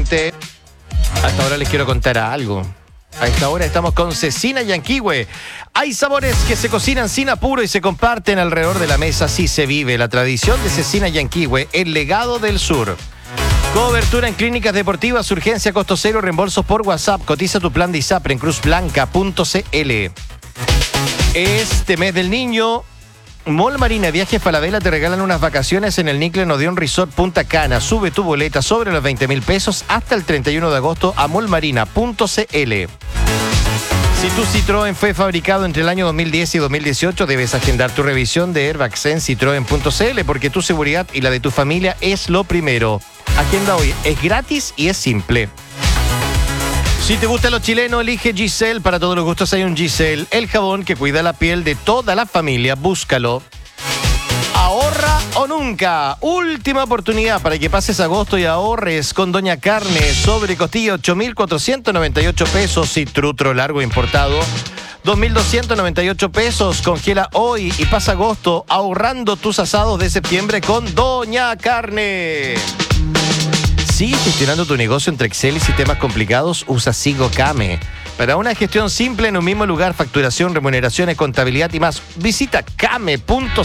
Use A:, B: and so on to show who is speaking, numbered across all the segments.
A: 20. Hasta ahora les quiero contar algo. A esta hora estamos con Cecina Yanquihue. Hay sabores que se cocinan sin apuro y se comparten alrededor de la mesa. Así se vive la tradición de Cecina Yanquihue, el legado del sur. Cobertura en clínicas deportivas, urgencia, costo cero, reembolsos por WhatsApp. Cotiza tu plan de ISAPRE en cruzblanca.cl. Este mes del niño, Mall Marina Viajes Falabella te regalan unas vacaciones en el Nickel Odeon Resort Punta Cana. Sube tu boleta sobre los 20.000 pesos hasta el 31 de agosto a mallmarina.cl. Si tu Citroën fue fabricado entre el año 2010 y 2018, debes agendar tu revisión de airbags en citroen.cl porque tu seguridad y la de tu familia es lo primero. Agenda hoy, es gratis y es simple. Si te gusta lo chileno, elige Giselle. Para todos los gustos hay un Giselle, el jabón que cuida la piel de toda la familia. Búscalo. Ahorra o nunca. Última oportunidad para que pases agosto y ahorres con Doña Carne. Sobre costilla 8.498 pesos y trutro largo importado 2.298 pesos. Congela hoy y pasa agosto ahorrando tus asados de septiembre con Doña Carne. Sigue gestionando tu negocio entre Excel y sistemas complicados. Usa SigoCame. Para una gestión simple en un mismo lugar, facturación, remuneraciones, contabilidad y más, visita came.cl.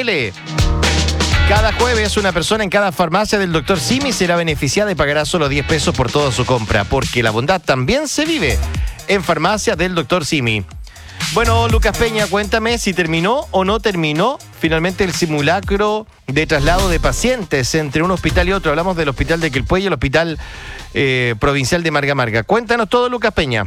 A: Cada jueves, una persona en cada farmacia del Dr. Simi será beneficiada y pagará solo 10 pesos por toda su compra, porque la bondad también se vive en farmacia del Dr. Simi. Bueno, Lucas Peña, cuéntame si terminó o no terminó finalmente el simulacro de traslado de pacientes entre un hospital y otro. Hablamos del hospital de Quilpué y el hospital provincial de Marga Marga. Cuéntanos todo, Lucas Peña.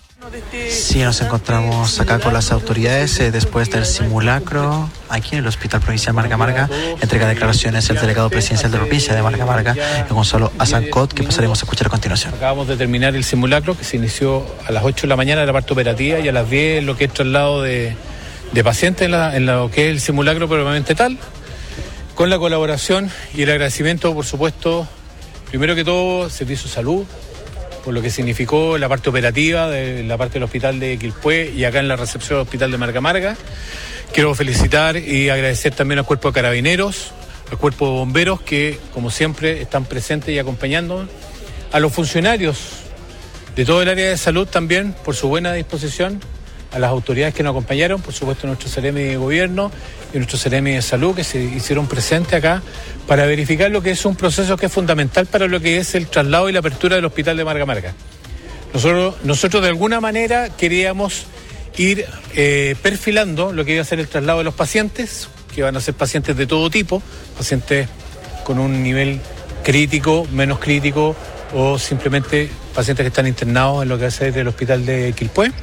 B: Sí, nos encontramos acá con las autoridades después del simulacro aquí en el Hospital Provincial Marga Marga. Entrega declaraciones el delegado presidencial de la provincia de Marga Marga, Gonzalo Azancot, que pasaremos a escuchar a continuación.
C: Acabamos de terminar el simulacro que se inició a las 8 de la mañana en la parte operativa y a las 10 lo que es traslado de pacientes en lo que es el simulacro propiamente tal, con la colaboración y el agradecimiento, por supuesto, primero que todo, Servicio de Salud, por lo que significó la parte operativa de la parte del hospital de Quilpué y acá en la recepción del hospital de Marga Marga. Quiero felicitar y agradecer también al cuerpo de carabineros, al cuerpo de bomberos que, como siempre, están presentes y acompañando, a los funcionarios de todo el área de salud también por su buena disposición, a las autoridades que nos acompañaron, por supuesto nuestro Seremi de Gobierno y nuestro Seremi de Salud, que se hicieron presentes acá para verificar lo que es un proceso que es fundamental para lo que es el traslado y la apertura del hospital de Marga Marga. Nosotros de alguna manera queríamos ir perfilando lo que iba a ser el traslado de los pacientes, que van a ser pacientes de todo tipo, pacientes con un nivel crítico, menos crítico, o simplemente pacientes que están internados en lo que va a ser el hospital de Quilpué.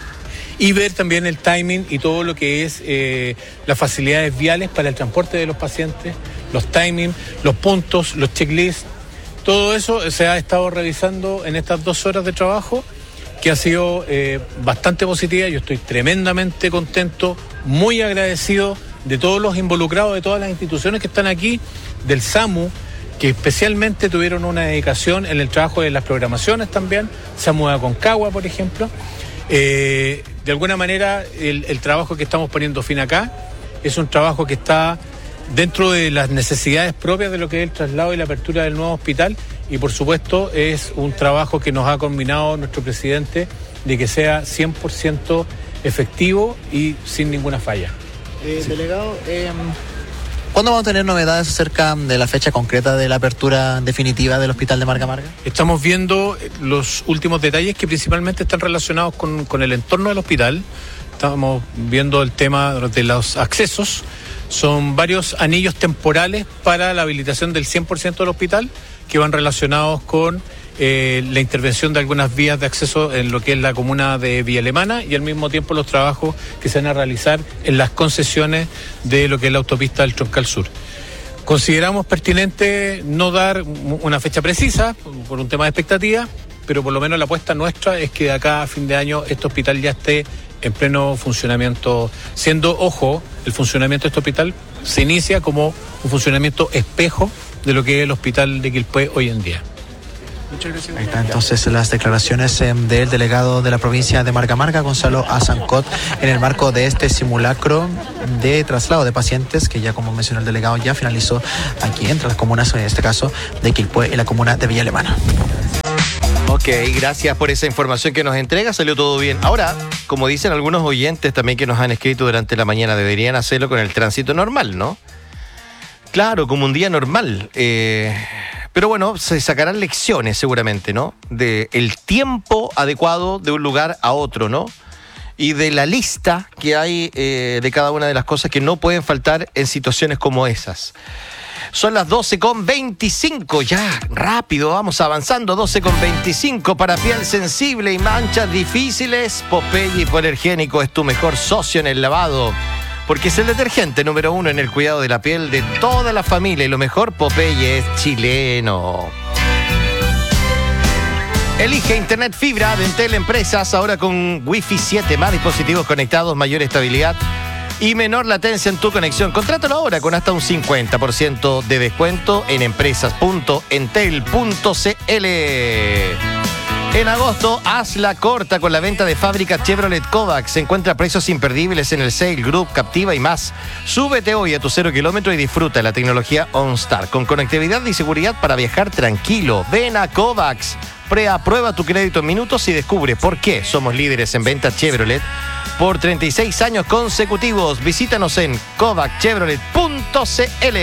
C: Y ver también el timing y todo lo que es las facilidades viales para el transporte de los pacientes, los timings, los puntos, los checklists. Todo eso se ha estado revisando en estas 2 horas de trabajo, que ha sido bastante positiva. Yo estoy tremendamente contento, muy agradecido de todos los involucrados, de todas las instituciones que están aquí, del SAMU, que especialmente tuvieron una dedicación en el trabajo de las programaciones también, SAMU de Aconcagua, por ejemplo. De alguna manera el trabajo que estamos poniendo fin acá es un trabajo que está dentro de las necesidades propias de lo que es el traslado y la apertura del nuevo hospital, y por supuesto es un trabajo que nos ha combinado nuestro presidente de que sea 100% efectivo y sin ninguna falla.
B: Delegado, ¿cuándo vamos a tener novedades acerca de la fecha concreta de la apertura definitiva del hospital de Marga Marga?
C: Estamos viendo los últimos detalles que principalmente están relacionados con el entorno del hospital. Estamos viendo el tema de los accesos. Son varios anillos temporales para la habilitación del 100% del hospital que van relacionados con la intervención de algunas vías de acceso en lo que es la comuna de Villa Alemana y al mismo tiempo los trabajos que se van a realizar en las concesiones de lo que es la autopista del Troncal Sur. Consideramos pertinente no dar una fecha precisa por un tema de expectativa, pero por lo menos la apuesta nuestra es que de acá a fin de año este hospital ya esté en pleno funcionamiento, siendo, ojo, el funcionamiento de este hospital se inicia como un funcionamiento espejo de lo que es el hospital de Quilpué hoy en día.
B: Ahí está entonces las declaraciones del delegado de la provincia de Marga Marga, Gonzalo Azancot, en el marco de este simulacro de traslado de pacientes que ya, como mencionó el delegado, ya finalizó aquí entre las comunas, en este caso de Quilpué y la comuna de Villa Alemana.
A: Ok, gracias por esa información que nos entrega, salió todo bien. Ahora, como dicen algunos oyentes también que nos han escrito durante la mañana, deberían hacerlo con el tránsito normal, ¿no? Claro, como un día normal. Pero bueno, se sacarán lecciones seguramente, ¿no? Del tiempo adecuado de un lugar a otro, ¿no? Y de la lista que hay de cada una de las cosas que no pueden faltar en situaciones como esas. Son las 12:25, ya, rápido, vamos avanzando, 12:25, para piel sensible y manchas difíciles, Popeye Hipoalergénico es tu mejor socio en el lavado, porque es el detergente número 1 en el cuidado de la piel de toda la familia, y lo mejor, Popeye es chileno. Elige Internet Fibra de Entel Empresas, ahora con Wi-Fi 7, más dispositivos conectados, mayor estabilidad y menor latencia en tu conexión. Contrátalo ahora con hasta un 50% de descuento en empresas.entel.cl. En agosto, hazla corta con la venta de fábrica Chevrolet Kovacs. Encuentra precios imperdibles en el Sale Group, Captiva y más. Súbete hoy a tu 0 kilómetro y disfruta de la tecnología OnStar, con conectividad y seguridad para viajar tranquilo. Ven a Kovacs. Aprueba tu crédito en minutos y descubre por qué somos líderes en venta Chevrolet por 36 años consecutivos. Visítanos en kovacchevrolet.cl.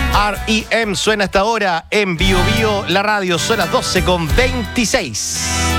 A: R.E.M. suena hasta ahora en Bio Bio, la radio. Son las 12:26.